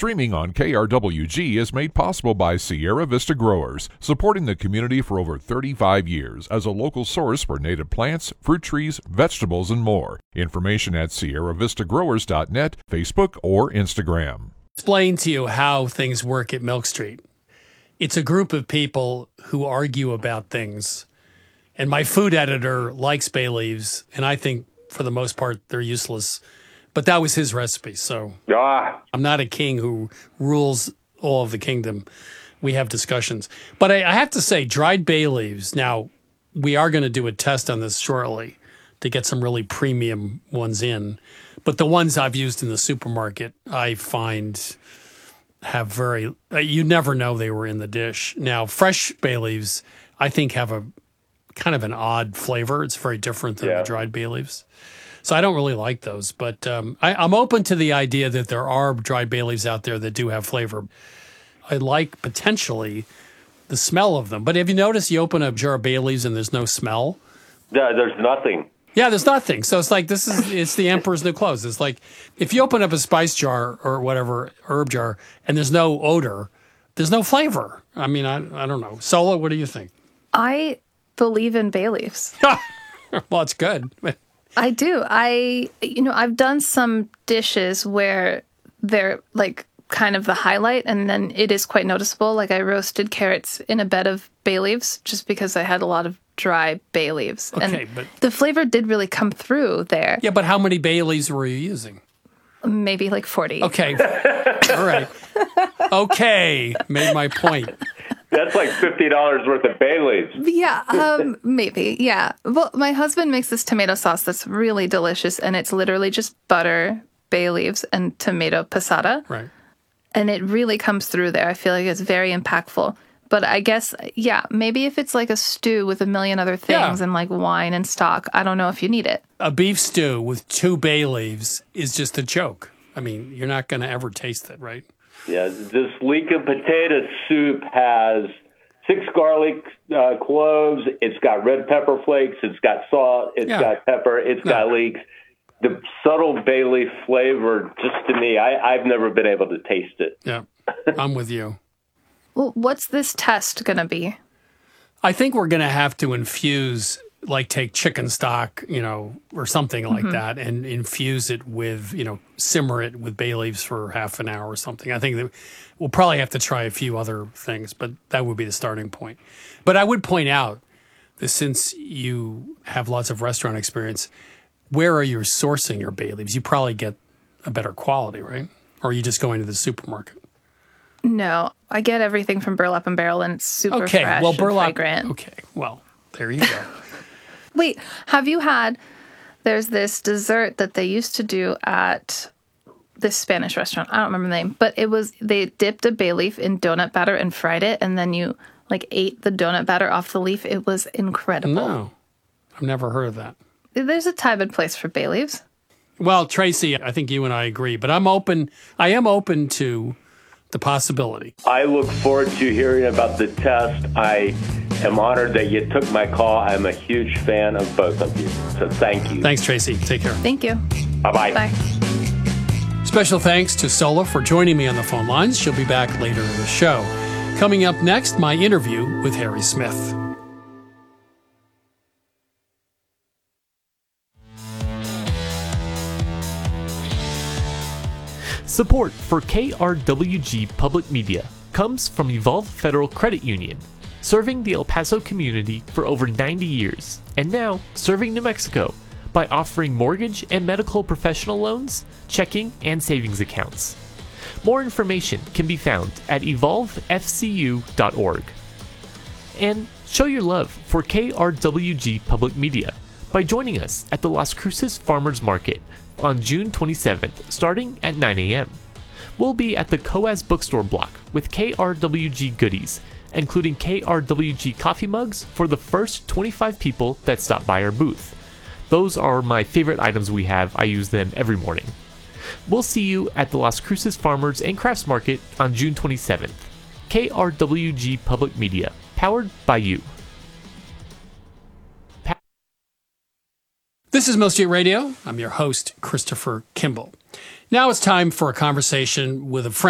Streaming on KRWG is made possible by Sierra Vista Growers, supporting the community for over 35 years as a local source for native plants, fruit trees, vegetables, and more. Information at sierravistagrowers.net, Facebook, or Instagram. Explain to you how things work at Milk Street. It's a group of people who argue about things. And my food editor likes bay leaves, and I think for the most part they're useless. But that was his recipe, so I'm not a king who rules all of the kingdom. We have discussions. But I have to say, dried bay leaves, now we are going to do a test on this shortly to get some really premium ones in. But the ones I've used in the supermarket, I find have very, you never know they were in the dish. Now, fresh bay leaves, I think, have a kind of an odd flavor. It's very different than the dried bay leaves. So I don't really like those, but I'm open to the idea that there are dried bay leaves out there that do have flavor. I like potentially the smell of them. But have you noticed you open a jar of bay leaves and there's no smell? Yeah, there's nothing. Yeah, there's nothing. So it's like it's the emperor's new clothes. It's like if you open up a spice jar or whatever, herb jar, and there's no odor, there's no flavor. I mean, I don't know. Sola, what do you think? I believe in bay leaves. Well, it's good. I do. I've done some dishes where they're like kind of the highlight and then it is quite noticeable. Like I roasted carrots in a bed of bay leaves just because I had a lot of dry bay leaves. Okay, and but the flavor did really come through there. Yeah, but how many bay leaves were you using? Maybe like 40. Okay. All right. Okay. Made my point. That's like $50 worth of bay leaves. Yeah, maybe. Yeah. Well, my husband makes this tomato sauce that's really delicious, and it's literally just butter, bay leaves, and tomato passata. Right. And it really comes through there. I feel like it's very impactful. But I guess, yeah, maybe if it's like a stew with a million other things and like wine and stock, I don't know if you need it. A beef stew with 2 bay leaves is just a joke. I mean, you're not going to ever taste it, right? Yeah, this leek and potato soup has 6 garlic cloves. It's got red pepper flakes. It's got salt. It's got pepper. It's got leeks. The subtle bay leaf flavor, just to me, I've never been able to taste it. Yeah, I'm with you. Well, what's this test going to be? I think we're going to have to infuse, like take chicken stock, or something like that, and infuse it with, simmer it with bay leaves for half an hour or something. I think that we'll probably have to try a few other things, but that would be the starting point. But I would point out that since you have lots of restaurant experience, where are you sourcing your bay leaves? You probably get a better quality, right? Or are you just going to the supermarket? No, I get everything from Burlap and Barrel, and it's super fresh and fragrant. Okay, well, there you go. Wait, have you had, there's this dessert that they used to do at this Spanish restaurant. I don't remember the name, but they dipped a bay leaf in donut batter and fried it, and then you like ate the donut batter off the leaf. It was incredible. No, I've never heard of that. There's a time and place for bay leaves. Well, Tracy, I think you and I agree, but I am open to the possibility. I look forward to hearing about the test. I am honored that you took my call. I'm a huge fan of both of you. So thank you. Thanks, Tracy. Take care. Thank you. Bye-bye. Bye. Special thanks to Sola for joining me on the phone lines. She'll be back later in the show. Coming up next, my interview with Harry Smith. Support for KRWG Public Media comes from Evolve Federal Credit Union, serving the El Paso community for over 90 years, and now serving New Mexico by offering mortgage and medical professional loans, checking, and savings accounts. More information can be found at evolvefcu.org. And show your love for KRWG Public Media by joining us at the Las Cruces Farmers Market on June 27th, starting at 9 a.m. We'll be at the Coas Bookstore block with KRWG goodies, including KRWG coffee mugs for the first 25 people that stop by our booth. Those are my favorite items we have. I use them every morning. We'll see you at the Las Cruces Farmers and Crafts Market on June 27th. KRWG Public Media, powered by you. This is Milk Street Radio. I'm your host, Christopher Kimball. Now it's time for a conversation with a friend